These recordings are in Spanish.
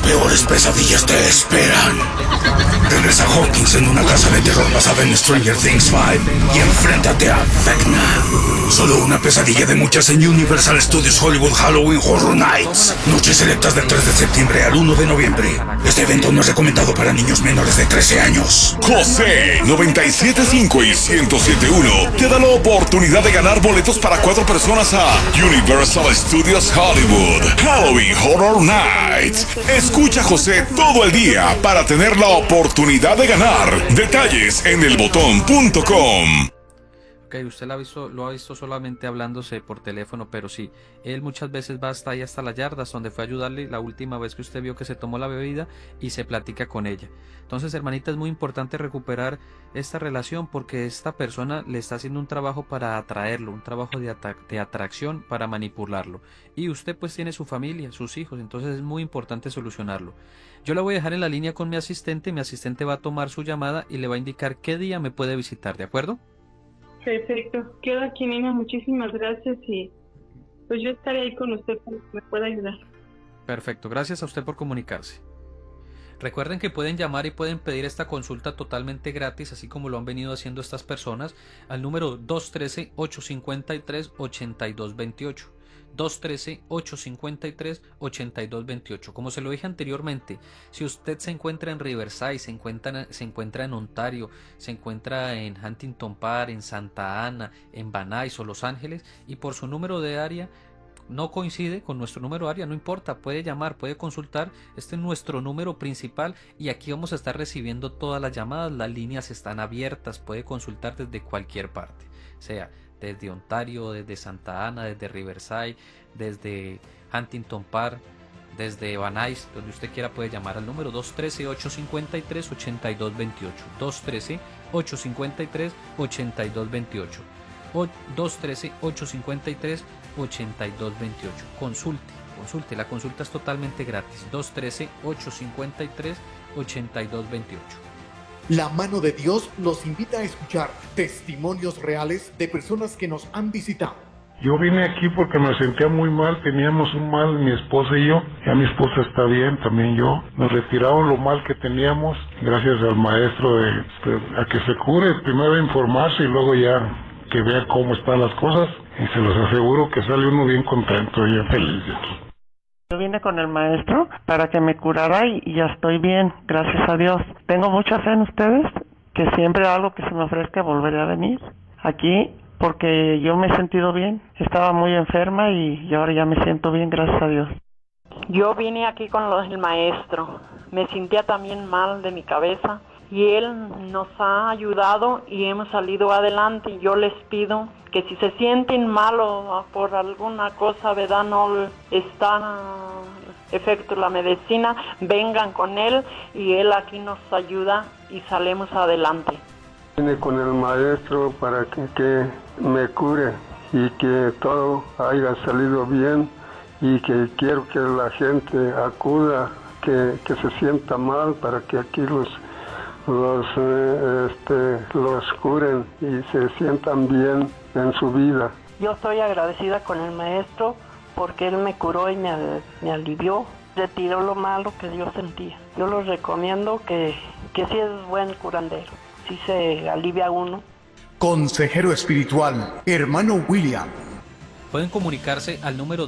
peores pesadillas te esperan. Regresa Hawkins en una casa de terror basada en Stranger Things 5 y enfréntate a Vecna. Solo una pesadilla de muchas en Universal Studios Hollywood Halloween Horror Nights. Noches selectas del 3 de septiembre al 1 de noviembre. Este evento no es recomendado para niños menores de 13 años. José 97.5 y 107.1 te da la oportunidad de ganar boletos para 4 personas a Universal Studios Hollywood Halloween Horror Nights. Escucha a José todo el día para tener la oportunidad de ganar. Detalles en elbotón.com. Ok, usted lo ha visto solamente hablándose por teléfono, pero sí, él muchas veces va hasta ahí, hasta las yardas, donde fue a ayudarle la última vez que usted vio que se tomó la bebida y se platica con ella. Entonces, hermanita, es muy importante recuperar esta relación porque esta persona le está haciendo un trabajo para atraerlo, un trabajo de atracción para manipularlo. Y usted pues tiene su familia, sus hijos, entonces es muy importante solucionarlo. Yo la voy a dejar en la línea con mi asistente va a tomar su llamada y le va a indicar qué día me puede visitar, ¿de acuerdo? Perfecto, quedo aquí, Nina, muchísimas gracias y pues yo estaré ahí con usted para que me pueda ayudar. Perfecto, gracias a usted por comunicarse. Recuerden que pueden llamar y pueden pedir esta consulta totalmente gratis, así como lo han venido haciendo estas personas, al número 213-853-8228. 213-853-8228. Como se lo dije anteriormente, si usted se encuentra en Riverside, se encuentra en Ontario, se encuentra en Huntington Park, en Santa Ana, en Van Nuys o Los Ángeles, y por su número de área no coincide con nuestro número de área, no importa, puede llamar, puede consultar, este es nuestro número principal y aquí vamos a estar recibiendo todas las llamadas, las líneas están abiertas, puede consultar desde cualquier parte, sea desde Ontario, desde Santa Ana, desde Riverside, desde Huntington Park, desde Van Nuys, donde usted quiera puede llamar al número 213-853-8228, 213-853-8228 o 213-853-8228. Consulte, la consulta es totalmente gratis, 213-853-8228. La mano de Dios nos invita a escuchar testimonios reales de personas que nos han visitado. Yo vine aquí porque me sentía muy mal, teníamos un mal mi esposa y yo, ya mi esposa está bien, también yo. Nos retiraron lo mal que teníamos, gracias al maestro a que se cure, primero informarse y luego ya que vea cómo están las cosas y se los aseguro que sale uno bien contento y feliz de aquí. Yo vine con el maestro para que me curara y ya estoy bien, gracias a Dios. Tengo mucha fe en ustedes, que siempre algo que se me ofrezca volveré a venir aquí porque yo me he sentido bien. Estaba muy enferma y ahora ya me siento bien, gracias a Dios. Yo vine aquí con el maestro, me sentía también mal de mi cabeza y él nos ha ayudado y hemos salido adelante. Yo les pido que si se sienten mal o por alguna cosa, ¿verdad? No está efecto la medicina, vengan con él y él aquí nos ayuda y salimos adelante. Vine con el maestro para que me cure y que todo haya salido bien y que quiero que la gente acuda, que se sienta mal para que aquí los curen y se sientan bien en su vida. Yo estoy agradecida con el maestro porque él me curó y me alivió, retiró lo malo que yo sentía. Yo los recomiendo que sí es buen curandero, sí se alivia uno. Consejero espiritual, hermano William. Pueden comunicarse al número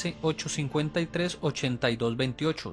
213-853-8228,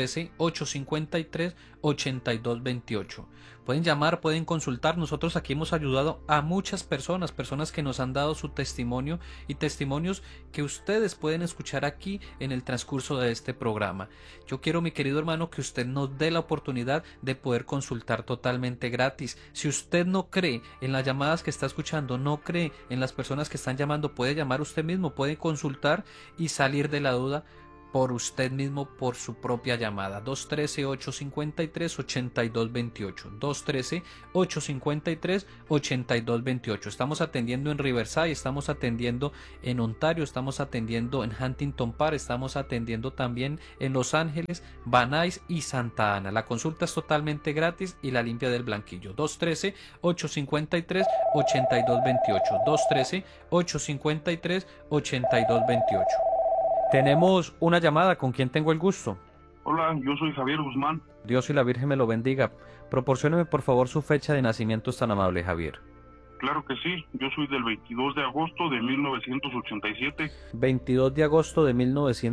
213-853-8228. Pueden llamar, pueden consultar. Nosotros aquí hemos ayudado a muchas personas que nos han dado su testimonio y testimonios que ustedes pueden escuchar aquí en el transcurso de este programa. Yo quiero, mi querido hermano, que usted nos dé la oportunidad de poder consultar totalmente gratis. Si usted no cree en las llamadas que está escuchando, no cree en las personas que están llamando, puede llamar usted mismo, puede consultar y salir de la duda por usted mismo, por su propia llamada. 213-853-8228, 213-853-8228. Estamos atendiendo en Riverside, estamos atendiendo en Ontario, estamos atendiendo en Huntington Park, estamos atendiendo también en Los Ángeles, Van Nuys y Santa Ana. La consulta es totalmente gratis y la limpia del blanquillo. 213-853-8228, 213-853-8228. Tenemos una llamada, ¿con quién tengo el gusto? Hola, yo soy Javier Guzmán. Dios y la Virgen me lo bendiga. Proporcióneme por favor su fecha de nacimiento, es tan amable, Javier. Claro que sí, yo soy del 22 de agosto de 1987. 22 de agosto de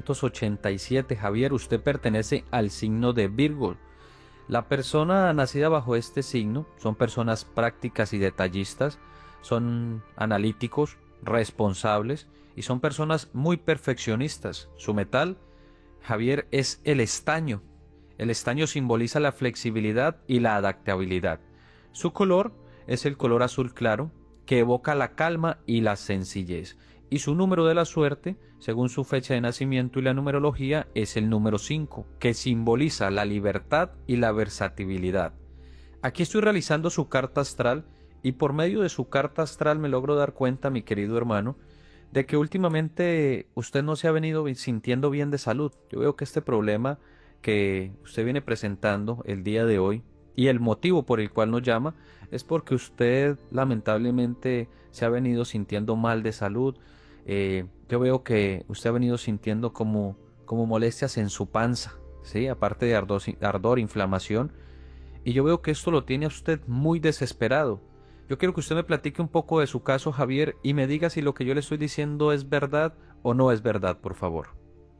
1987, Javier, usted pertenece al signo de Virgo. La persona nacida bajo este signo son personas prácticas y detallistas, son analíticos, responsables y son personas muy perfeccionistas. Su metal, Javier, es el estaño. El estaño simboliza la flexibilidad y la adaptabilidad. Su color es el color azul claro, que evoca la calma y la sencillez. Y su número de la suerte, según su fecha de nacimiento y la numerología, es el número 5, que simboliza la libertad y la versatilidad. Aquí estoy realizando su carta astral y por medio de su carta astral me logro dar cuenta, mi querido hermano, de que últimamente usted no se ha venido sintiendo bien de salud. Yo veo que este problema que usted viene presentando el día de hoy y el motivo por el cual nos llama es porque usted lamentablemente se ha venido sintiendo mal de salud. Yo veo que usted ha venido sintiendo como molestias en su panza, ¿sí? Aparte de ardor, inflamación. Y yo veo que esto lo tiene a usted muy desesperado. Yo quiero que usted me platique un poco de su caso, Javier, y me diga si lo que yo le estoy diciendo es verdad o no es verdad, por favor.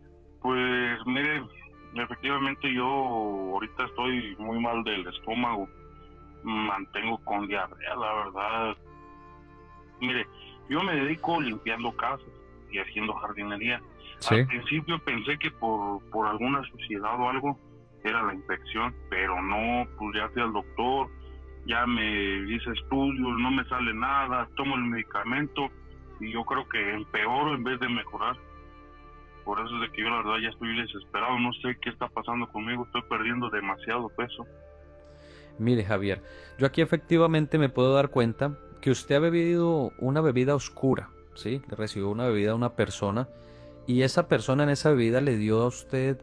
Pues mire, efectivamente yo ahorita estoy muy mal del estómago, mantengo con diarrea, la verdad. Mire, yo me dedico limpiando casas y haciendo jardinería. ¿Sí? Al principio pensé que por alguna suciedad o algo era la infección, pero no, pues ya fui al doctor, ya me hice estudios, no me sale nada, tomo el medicamento y yo creo que empeoro en vez de mejorar. Por eso es de que yo la verdad ya estoy desesperado, no sé qué está pasando conmigo, estoy perdiendo demasiado peso. Mire, Javier, yo aquí efectivamente me puedo dar cuenta que usted ha bebido una bebida oscura, ¿sí? Le recibió una bebida a una persona y esa persona en esa bebida le dio a usted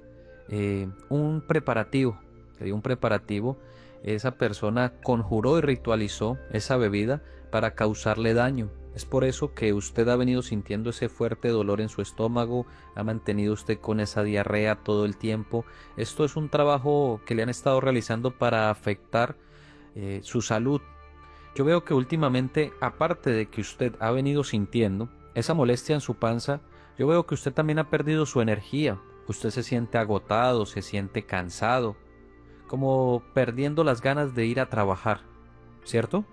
un preparativo, le dio un preparativo. Esa persona conjuró y ritualizó esa bebida para causarle daño. Es por eso que usted ha venido sintiendo ese fuerte dolor en su estómago, ha mantenido usted con esa diarrea todo el tiempo. Esto es un trabajo que le han estado realizando para afectar su salud. Yo veo que últimamente, aparte de que usted ha venido sintiendo esa molestia en su panza, yo veo que usted también ha perdido su energía. Usted se siente agotado, se siente cansado, como perdiendo las ganas de ir a trabajar, ¿cierto?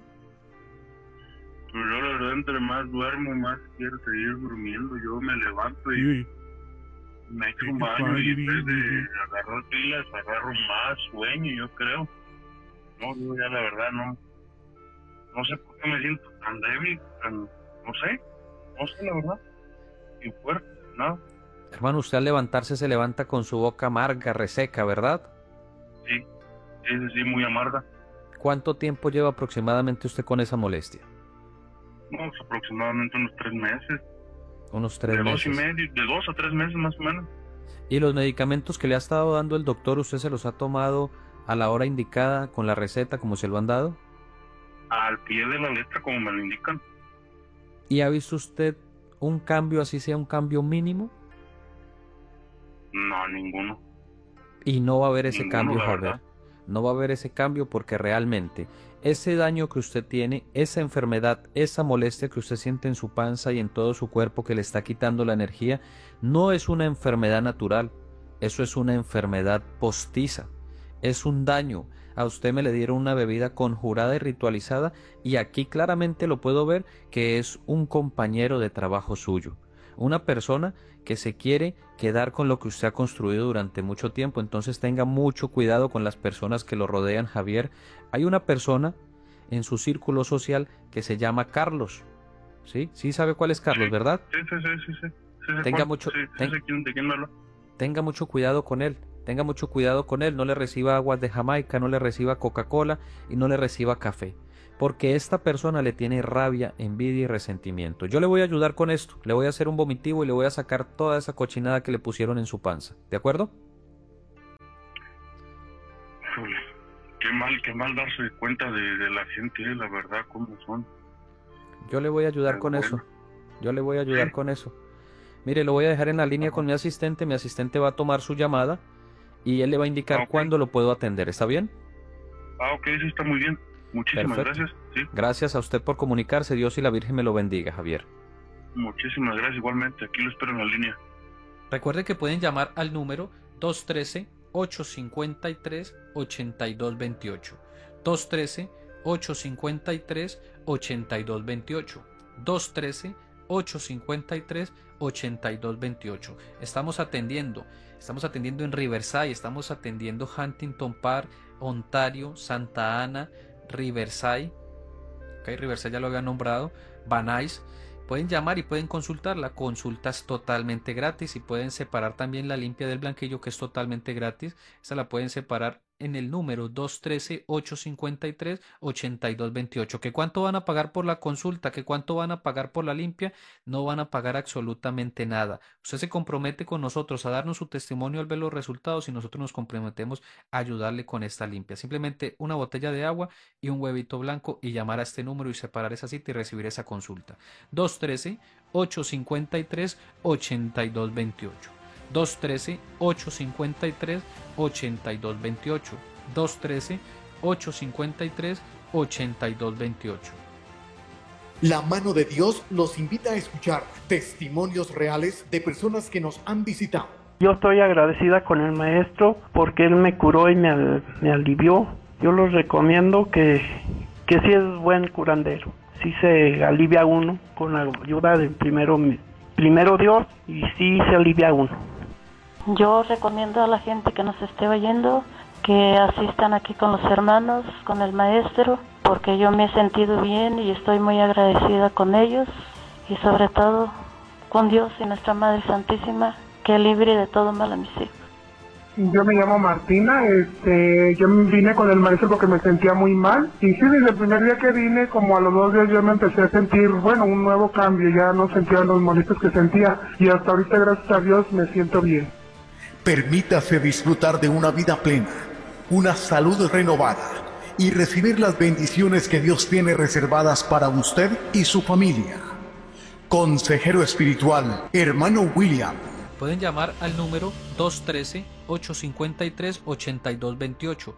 Pues yo la verdad entre más duermo, más quiero seguir durmiendo. Yo me levanto y me echo un baño y en vez de agarrar pilas, agarro más sueño, yo creo. No, yo ya la verdad no sé por qué me siento tan débil, no sé la verdad, y fuerte, nada. Hermano, usted al levantarse se levanta con su boca amarga, reseca, ¿verdad? Sí, muy amarga. ¿Cuánto tiempo lleva aproximadamente usted con esa molestia? No, pues aproximadamente unos 3 meses. Unos 3 meses. De 2 a 3 meses más o menos. ¿Y los medicamentos que le ha estado dando el doctor, usted se los ha tomado a la hora indicada, con la receta, como se lo han dado? Al pie de la letra, como me lo indican. ¿Y ha visto usted un cambio, así sea un cambio mínimo? No, ninguno. Y no va a haber ese cambio, Javier. Javier. No va a haber ese cambio porque realmente ese daño que usted tiene, esa enfermedad, esa molestia que usted siente en su panza y en todo su cuerpo que le está quitando la energía, no es una enfermedad natural. Eso es una enfermedad postiza. Es un daño. A usted me le dieron una bebida conjurada y ritualizada y aquí claramente lo puedo ver que es un compañero de trabajo suyo. Una persona que se quiere quedar con lo que usted ha construido durante mucho tiempo. Entonces tenga mucho cuidado con las personas que lo rodean, Javier. Hay una persona en su círculo social que se llama Carlos. ¿Sí? ¿Sí sabe cuál es Carlos, verdad? Sí. Tenga mucho, ¿De quién me habla? Tenga mucho cuidado con él. Tenga mucho cuidado con él. No le reciba aguas de Jamaica, no le reciba Coca-Cola y no le reciba café. Porque esta persona le tiene rabia, envidia y resentimiento. Yo le voy a ayudar con esto. Le voy a hacer un vomitivo y le voy a sacar toda esa cochinada que le pusieron en su panza. ¿De acuerdo? Qué mal darse cuenta de la gente, la verdad, cómo son. Yo le voy a ayudar con eso. Yo le voy a ayudar con eso. Mire, lo voy a dejar en la línea con mi asistente. Mi asistente va a tomar su llamada y él le va a indicar cuándo lo puedo atender. ¿Está bien? Ok, eso está muy bien. Muchísimas Perfecto. gracias. Sí. Gracias a usted por comunicarse. Dios y la Virgen me lo bendiga, Javier. Muchísimas gracias igualmente. Aquí lo espero en la línea. Recuerde que pueden llamar al número 213-853-8228. 213-853-8228. 213-853-8228. Estamos atendiendo en Riverside, estamos atendiendo Huntington Park, Ontario, Santa Ana, Riverside. Okay, Riverside ya lo había nombrado. Van Nuys. Pueden llamar y pueden consultar. La consulta es totalmente gratis y pueden separar también la limpia del blanquillo, que es totalmente gratis. Esa la pueden separar en el número 213-853-8228. ¿Que cuánto van a pagar por la consulta? ¿Que cuánto van a pagar por la limpia? No van a pagar absolutamente nada. Usted se compromete con nosotros a darnos su testimonio al ver los resultados y nosotros nos comprometemos a ayudarle con esta limpia. Simplemente una botella de agua y un huevito blanco y llamar a este número y separar esa cita y recibir esa consulta. 213-853-8228. 213-853-8228. 213-853-8228. La mano de Dios los invita a escuchar testimonios reales de personas que nos han visitado. Yo estoy agradecida con el maestro porque él me curó y me alivió. Yo los recomiendo que sí es buen curandero. Sí se alivia uno con la ayuda del primero Dios y sí se alivia uno. Yo recomiendo a la gente que nos esté oyendo que asistan aquí con los hermanos, con el maestro, porque yo me he sentido bien y estoy muy agradecida con ellos y sobre todo con Dios y nuestra Madre Santísima, que libre de todo mal a mis hijos. Yo me llamo Martina, yo vine con el maestro porque me sentía muy mal y sí, desde el primer día que vine, como a los 2 días yo me empecé a sentir, un nuevo cambio, ya no sentía los molestios que sentía y hasta ahorita, gracias a Dios, me siento bien. Permítase disfrutar de una vida plena, una salud renovada y recibir las bendiciones que Dios tiene reservadas para usted y su familia. Consejero espiritual, hermano William. Pueden llamar al número 213-853-8228.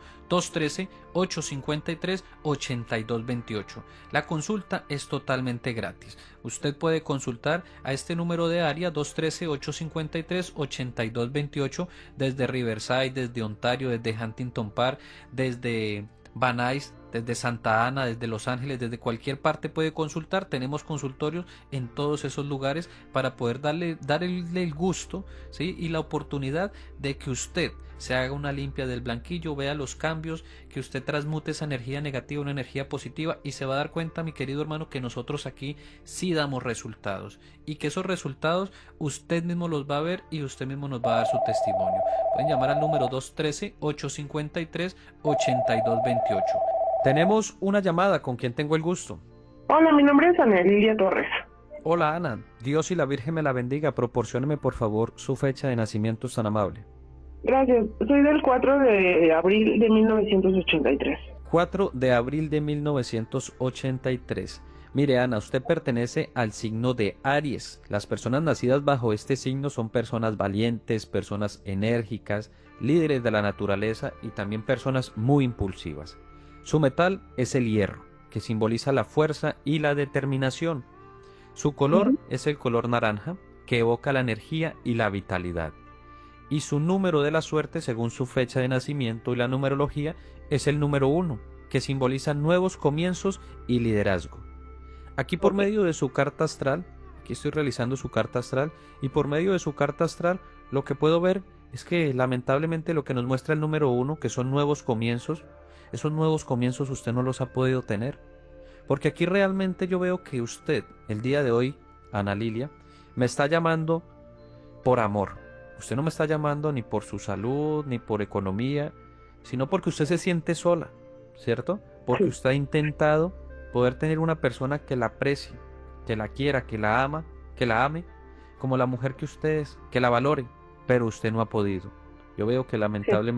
213-853-8228. La consulta es totalmente gratis. Usted puede consultar a este número de área 213-853-8228 desde Riverside, desde Ontario, desde Huntington Park, desde Van Nuys, desde Santa Ana, desde Los Ángeles, desde cualquier parte puede consultar. Tenemos consultorios en todos esos lugares para poder darle el gusto, ¿sí? Y la oportunidad de que usted se haga una limpia del blanquillo, vea los cambios, que usted transmute esa energía negativa en una energía positiva y se va a dar cuenta, mi querido hermano, que nosotros aquí sí damos resultados y que esos resultados usted mismo los va a ver y usted mismo nos va a dar su testimonio. Pueden llamar al número 213-853-8228. Tenemos una llamada. ¿Con quién tengo el gusto? Hola, mi nombre es Ana Lilia Torres. Hola, Ana. Dios y la Virgen me la bendiga. Proporcióneme, por favor, su fecha de nacimiento, es tan amable. Gracias. Soy del 4 de abril de 1983. 4 de abril de 1983. Mire, Ana, usted pertenece al signo de Aries. Las personas nacidas bajo este signo son personas valientes, personas enérgicas, líderes de la naturaleza y también personas muy impulsivas. Su metal es el hierro, que simboliza la fuerza y la determinación. Su color es el color naranja, que evoca la energía y la vitalidad. Y su número de la suerte, según su fecha de nacimiento y la numerología, es el número 1, que simboliza nuevos comienzos y liderazgo. Aquí por medio de su carta astral, aquí estoy realizando su carta astral, y por medio de su carta astral, lo que puedo ver es que lamentablemente lo que nos muestra el número 1, que son nuevos comienzos, esos nuevos comienzos usted no los ha podido tener. Porque aquí realmente yo veo que usted, el día de hoy, Ana Lilia, me está llamando por amor. Usted no me está llamando ni por su salud, ni por economía, sino porque usted se siente sola, ¿cierto? Porque usted ha intentado poder tener una persona que la aprecie, que la quiera, que la ame, como la mujer que usted es, que la valore, pero usted no ha podido. Yo veo que lamentablemente